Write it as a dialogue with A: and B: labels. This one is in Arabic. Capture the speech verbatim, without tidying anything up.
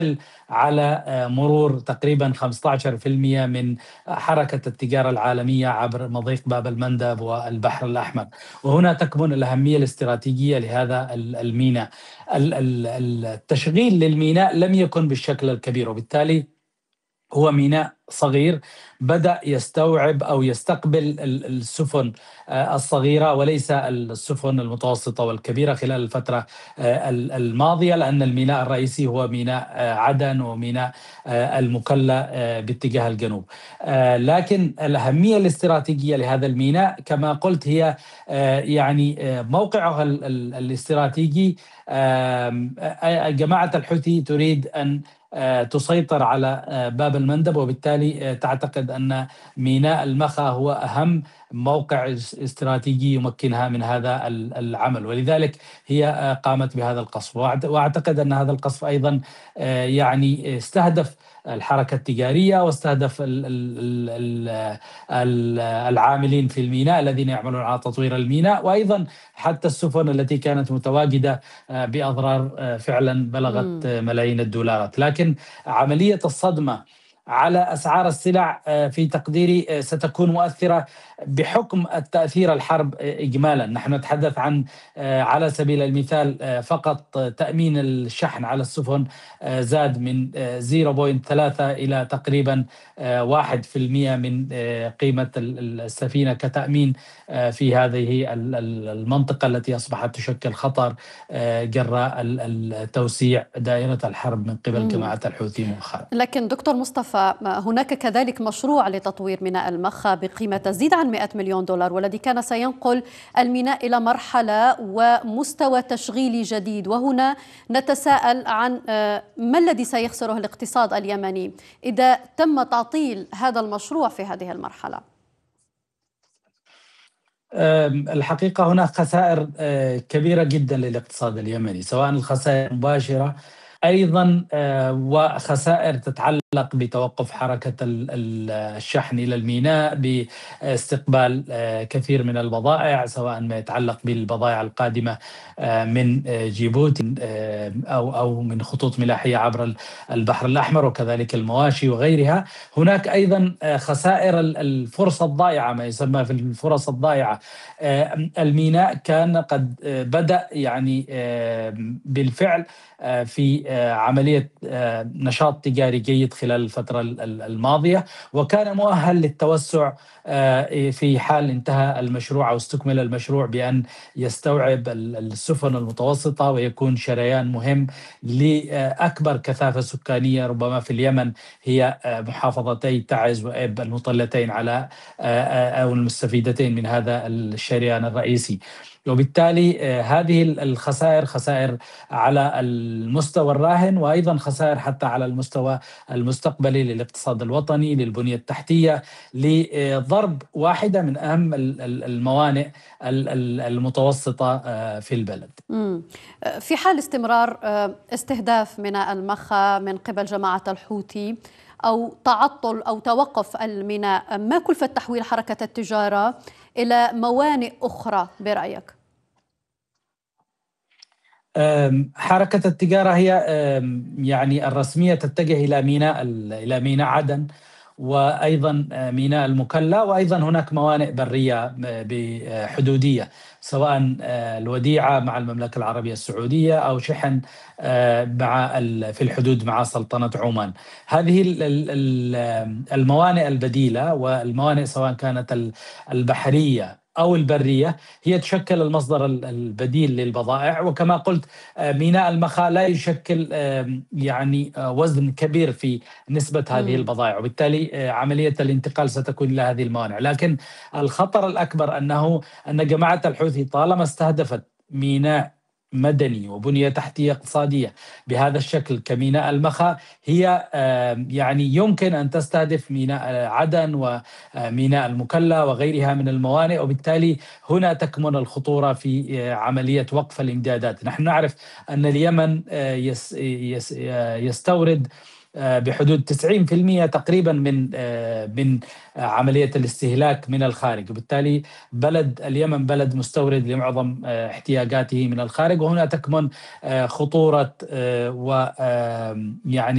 A: على مرور تقريبا خمسة عشر بالمئة من حركة التجارة العالمية عبر مضيق باب المندب والبحر الأحمر. وهنا تكمن الأهمية الاستراتيجية لهذا الميناء. التشغيل للميناء لم يكن بالشكل الكبير، وبالتالي هو ميناء صغير بدأ يستوعب أو يستقبل السفن الصغيرة وليس السفن المتوسطة والكبيرة خلال الفترة الماضية، لأن الميناء الرئيسي هو ميناء عدن وميناء المكلا باتجاه الجنوب. لكن الأهمية الاستراتيجية لهذا الميناء كما قلت هي يعني موقعه الاستراتيجي. جماعة الحوثي تريد أن تسيطر على باب المندب، وبالتالي تعتقد أن ميناء المخا هو أهم موقع استراتيجي يمكنها من هذا العمل، ولذلك هي قامت بهذا القصف. وأعتقد أن هذا القصف أيضا يعني استهدف الحركة التجارية واستهدف العاملين في الميناء الذين يعملون على تطوير الميناء، وأيضا حتى السفن التي كانت متواجدة بأضرار فعلا بلغت ملايين الدولارات. لكن عملية الصدمة على أسعار السلع في تقديري ستكون مؤثرة بحكم التأثير الحرب إجمالا. نحن نتحدث عن على سبيل المثال فقط تأمين الشحن على السفن زاد من صفر فاصلة ثلاثة إلى تقريبا واحد بالمئة من قيمة السفينة كتأمين في هذه المنطقة التي أصبحت تشكل خطر جراء توسيع دائرة الحرب من قبل جماعة الحوثي مؤخرا.
B: لكن دكتور مصطفى، هناك كذلك مشروع لتطوير ميناء المخا بقيمة تزيد عن مئة مليون دولار، والذي كان سينقل الميناء إلى مرحلة ومستوى تشغيلي جديد. وهنا نتساءل عن ما الذي سيخسره الاقتصاد اليمني إذا تم تعطيل هذا المشروع في هذه المرحلة؟
A: الحقيقة هناك خسائر كبيرة جدا للاقتصاد اليمني، سواء الخسائر المباشرة أيضا وخسائر تتعلق بتوقف حركة الشحن إلى الميناء، باستقبال كثير من البضائع سواء ما يتعلق بالبضائع القادمة من جيبوتي أو أو من خطوط ملاحية عبر البحر الأحمر، وكذلك المواشي وغيرها. هناك أيضا خسائر الفرصة الضائعة، ما يسمى في الفرص الضائعة. الميناء كان قد بدأ يعني بالفعل في عملية نشاط تجاري جيد خلال الفترة الماضية، وكان مؤهل للتوسع في حال انتهى المشروع أو استكمل المشروع بأن يستوعب السفن المتوسطة ويكون شريان مهم لأكبر كثافة سكانية ربما في اليمن هي محافظتي تعز وإب المطلتين على أو المستفيدتين من هذا الشريان الرئيسي. وبالتالي هذه الخسائر خسائر على المستوى الراهن، وأيضا خسائر حتى على المستوى المستقبلي للاقتصاد الوطني، للبنية التحتية، لضرب واحدة من أهم الموانئ المتوسطة في البلد.
B: في حال استمرار استهداف ميناء المخا من قبل جماعة الحوثي أو تعطل أو توقف الميناء، ما كلفة تحويل حركة التجارة إلى موانئ أخرى برأيك؟
A: حركة التجارة هي يعني الرسمية تتجه إلى ميناء إلى ميناء عدن، وأيضا ميناء المكلا، وأيضا هناك موانئ برية بحدودية سواء الوديعة مع المملكة العربية السعودية أو شحن مع في الحدود مع سلطنة عمان. هذه الموانئ البديلة والموانئ سواء كانت البحرية أو البرية هي تشكل المصدر البديل للبضائع. وكما قلت ميناء المخا لا يشكل يعني وزن كبير في نسبة هذه البضائع، وبالتالي عملية الانتقال ستكون إلى هذه الموانئ. لكن الخطر الأكبر أنه أن جماعة الحوثي طالما استهدفت ميناء مدني وبنية تحتية اقتصادية بهذا الشكل كميناء المخا، هي يعني يمكن أن تستهدف ميناء عدن وميناء المكلا وغيرها من الموانئ، وبالتالي هنا تكمن الخطورة في عملية وقف الإمدادات. نحن نعرف أن اليمن يستورد بحدود تسعين بالمئة تقريبا من من عملية الاستهلاك من الخارج، وبالتالي بلد اليمن بلد مستورد لمعظم احتياجاته من الخارج، وهنا تكمن خطورة ويعني